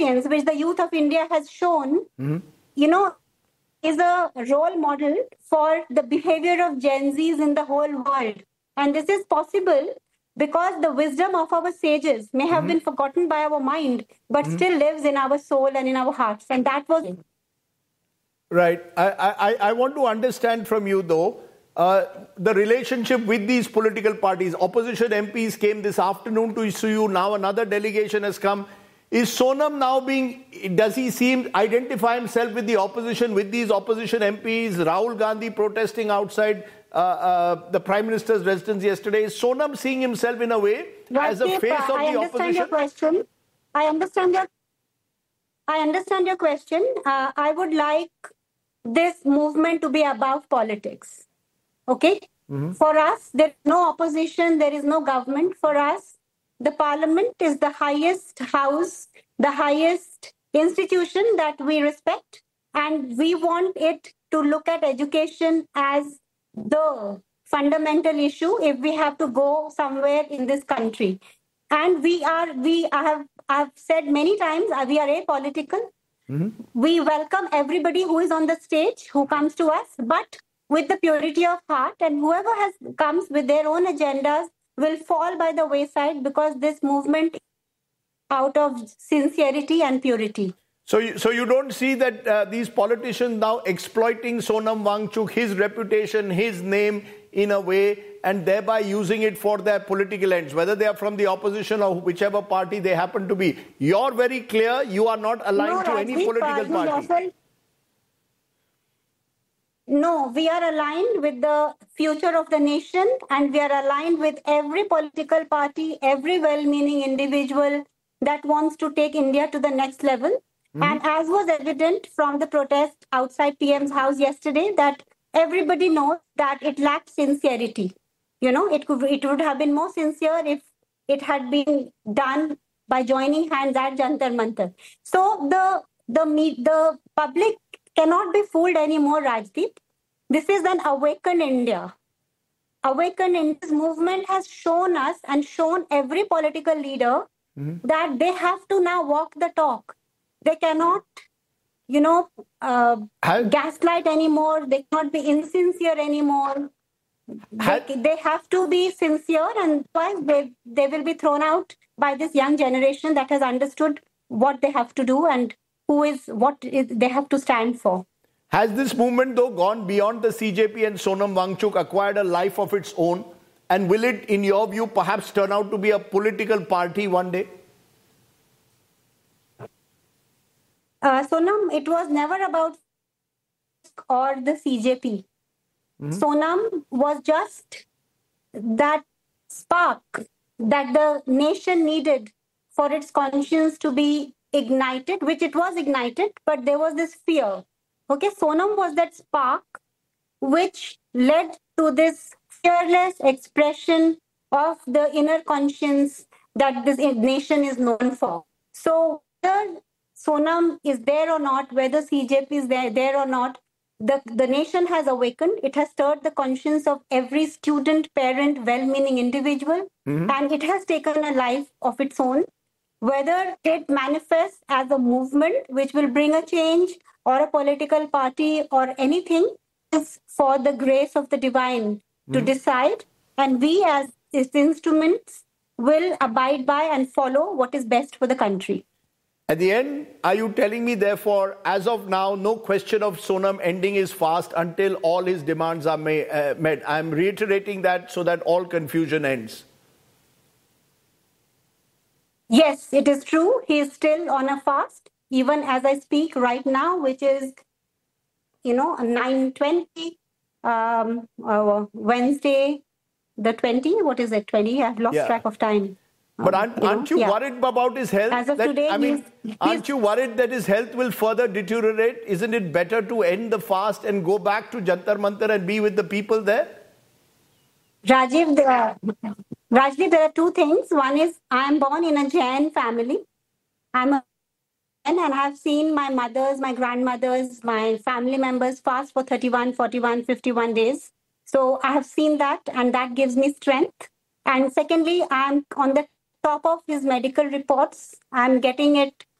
experience which the youth of India has shown, is a role model for the behavior of Gen Zs in the whole world. And this is possible because the wisdom of our sages may have been forgotten by our mind, but still lives in our soul and in our hearts. And that was... Right. I want to understand from you, though, the relationship with these political parties. Opposition MPs came this afternoon to see you. Now another delegation has come. Is Sonam now does he identify himself with the opposition, with these opposition MPs? Rahul Gandhi protesting outside the Prime Minister's residence yesterday. Is Sonam seeing himself in a way as a face of the opposition? Your question. I understand your question. I would like this movement to be above politics. Okay? For us, there is no opposition, there is no government. For us, the parliament is the highest house, the highest institution that we respect. And we want it to look at education as the fundamental issue if we have to go somewhere in this country. And I've said many times, we are apolitical. We welcome everybody who is on the stage, who comes to us, but with the purity of heart, and whoever comes with their own agendas will fall by the wayside, because this movement is out of sincerity and purity. So you don't see that these politicians now exploiting Sonam Wangchuk, his reputation, his name in a way, and thereby using it for their political ends, whether they are from the opposition or whichever party they happen to be. You're very clear, you are not aligned to any political party. No, we are aligned with the future of the nation, and we are aligned with every political party, every well-meaning individual that wants to take India to the next level. And as was evident from the protest outside PM's house yesterday, that everybody knows that it lacked sincerity. It would have been more sincere if it had been done by joining hands at Jantar Mantar. So the public cannot be fooled anymore, Rajdeep. This is an awakened India. Awakened India's movement has shown us and shown every political leader that they have to now walk the talk. They cannot, gaslight anymore. They cannot be insincere anymore. They have to be sincere, and otherwise they will be thrown out by this young generation that has understood what they have to do and what they have to stand for. Has this movement, though, gone beyond the CJP and Sonam Wangchuk, acquired a life of its own? And will it, in your view, perhaps turn out to be a political party one day? Sonam, it was never about or the CJP. Sonam was just that spark that the nation needed for its conscience to be ignited, which it was ignited, but there was this fear. Okay, Sonam was that spark which led to this fearless expression of the inner conscience that this nation is known for. So whether Sonam is there or not, whether CJP is there or not, the nation has awakened. It has stirred the conscience of every student, parent, well-meaning individual, and it has taken a life of its own. Whether it manifests as a movement which will bring a change, or a political party, or anything, is for the grace of the divine to decide. And we as its instruments will abide by and follow what is best for the country. At the end, are you telling me, therefore, as of now, no question of Sonam ending his fast until all his demands are met? I'm reiterating that so that all confusion ends. Yes, it is true. He is still on a fast, even as I speak right now, which is, 9:20, Wednesday, the 20, what is it, 20? I've lost track of time. But aren't you worried about his health? As of today, aren't you worried that his health will further deteriorate? Isn't it better to end the fast and go back to Jantar Mantar and be with the people there? Rajiv, there are two things. One is, I am born in a Jain family. I'm a Jain, and I've seen my mothers, my grandmothers, my family members fast for 31, 41, 51 days. So I have seen that, and that gives me strength. And secondly, I'm on the top of his medical reports. I'm getting it